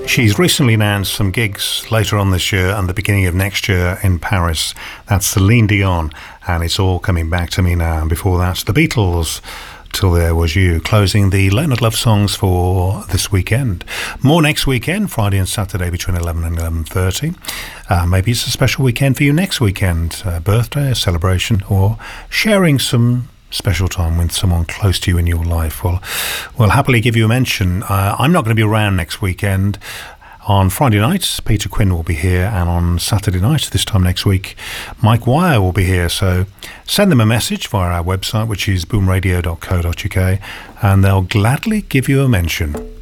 She's recently announced some gigs later on this year and the beginning of next year in Paris. That's Celine Dion, and it's all coming back to me now. And before that, the Beatles, Till There Was You, closing the Leonard Love songs for this weekend. More next weekend, Friday and Saturday between 11 and 11:30. Maybe it's a special weekend for you next weekend, a birthday, a celebration, or sharing some special time with someone close to you in your life. Well, we'll happily give you a mention. I'm not going to be around next weekend. On Friday night, Peter Quinn will be here, and on Saturday night, this time next week, Mike Wire will be here. So send them a message via our website, which is boomradio.co.uk, and they'll gladly give you a mention.